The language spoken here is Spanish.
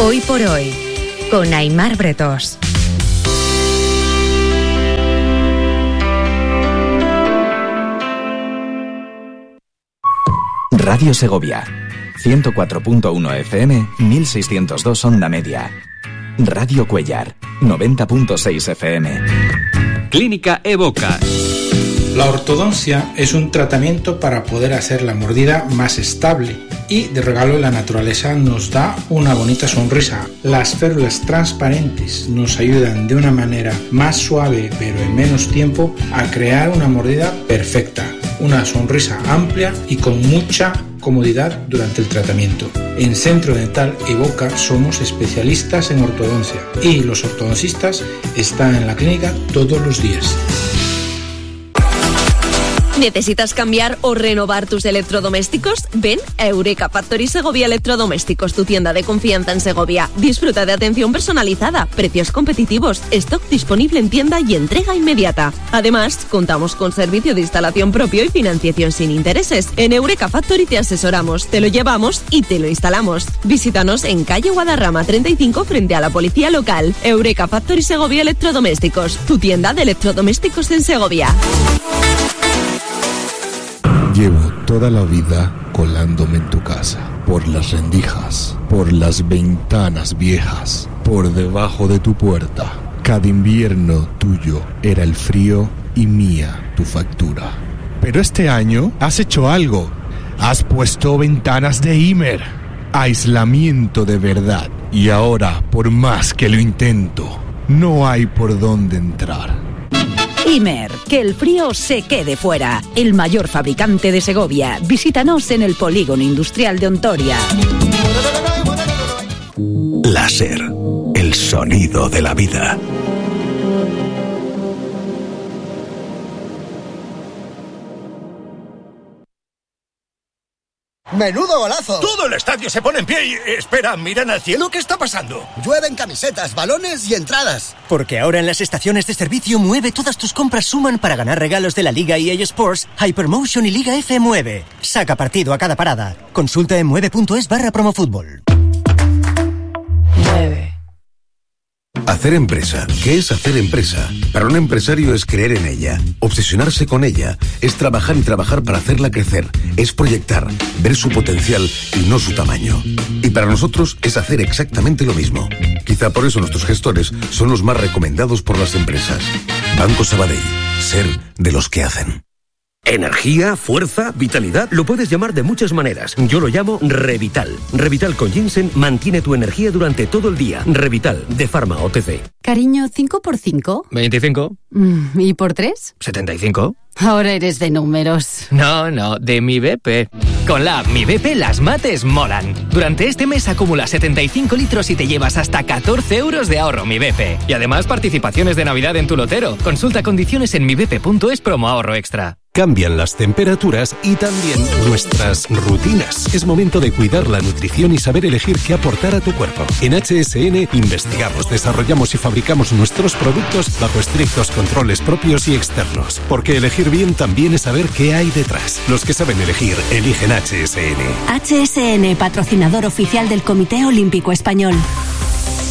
Hoy por hoy, con Aimar Bretos. Radio Segovia, 104.1 FM, 1602 onda media. Radio Cuellar, 90.6 FM. Clínica Evoca. La ortodoncia es un tratamiento para poder hacer la mordida más estable y de regalo la naturaleza nos da una bonita sonrisa. Las férulas transparentes nos ayudan de una manera más suave pero en menos tiempo a crear una mordida perfecta, una sonrisa amplia y con mucha comodidad durante el tratamiento. En Centro Dental Evoca somos especialistas en ortodoncia y los ortodoncistas están en la clínica todos los días. ¿Necesitas cambiar o renovar tus electrodomésticos? Ven a Eureka Factory Segovia Electrodomésticos, tu tienda de confianza en Segovia. Disfruta de atención personalizada, precios competitivos, stock disponible en tienda y entrega inmediata. Además, contamos con servicio de instalación propio y financiación sin intereses. En Eureka Factory te asesoramos, te lo llevamos y te lo instalamos. Visítanos en calle Guadarrama 35 frente a la policía local. Eureka Factory Segovia Electrodomésticos, tu tienda de electrodomésticos en Segovia. Llevo toda la vida colándome en tu casa, por las rendijas, por las ventanas viejas, por debajo de tu puerta. Cada invierno tuyo era el frío y mía tu factura. Pero este año has hecho algo. Has puesto ventanas de Imer. Aislamiento de verdad. Y ahora, por más que lo intento, no hay por dónde entrar. Imer, que el frío se quede fuera. El mayor fabricante de Segovia. Visítanos en el Polígono Industrial de Ontoria. Láser, el sonido de la vida. ¡Menudo golazo! Todo el estadio se pone en pie y... Espera, miran al cielo, ¿qué está pasando? Llueven camisetas, balones y entradas. Porque ahora en las estaciones de servicio Mueve todas tus compras suman para ganar regalos de la Liga EA Sports, Hypermotion y Liga F Mueve. Saca partido a cada parada. Consulta en mueve.es/promofútbol. Mueve. Hacer empresa. ¿Qué es hacer empresa? Para un empresario es creer en ella, obsesionarse con ella, es trabajar y trabajar para hacerla crecer, es proyectar, ver su potencial y no su tamaño. Y para nosotros es hacer exactamente lo mismo. Quizá por eso nuestros gestores son los más recomendados por las empresas. Banco Sabadell. Ser de los que hacen. Energía, fuerza, vitalidad, lo puedes llamar de muchas maneras. Yo lo llamo Revital. Revital con ginseng mantiene tu energía durante todo el día. Revital, de Pharma OTC. Cariño, ¿5 por 5? 25. ¿Y por 3? 75. Ahora eres de números. No, de Mi BP. Con la app Mi BP las mates molan. Durante este mes acumula 75 litros y te llevas hasta 14 euros de ahorro Mi BP. Y además participaciones de Navidad en tu lotero. Consulta condiciones en mibp.es promo ahorro extra. Cambian las temperaturas y también nuestras rutinas. Es momento de cuidar la nutrición y saber elegir qué aportar a tu cuerpo. En HSN investigamos, desarrollamos y fabricamos nuestros productos bajo estrictos controles propios y externos. Porque elegir bien también es saber qué hay detrás. Los que saben elegir, eligen HSN. HSN, patrocinador oficial del Comité Olímpico Español.